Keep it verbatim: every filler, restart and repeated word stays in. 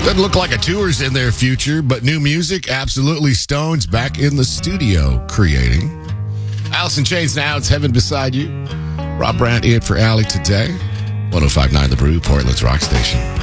Doesn't look like a tour's in their future, but new music, absolutely. Stones back in the studio creating. Alice in Chains now, it's Heaven Beside You. Rob Brandt in for Allie today. ten fifty-nine The Brew, Portland's rock station.